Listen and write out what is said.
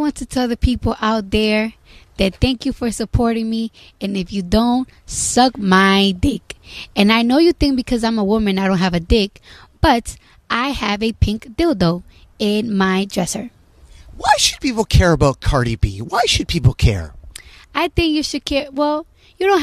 want to tell the people out there that thank you for supporting me. And if you don't, suck my dick. And I know you think because I'm a woman I don't have a dick, but I have a pink dildo in my dresser. Why should people care about Cardi B? Why should people care? I think you should care. Well, you don't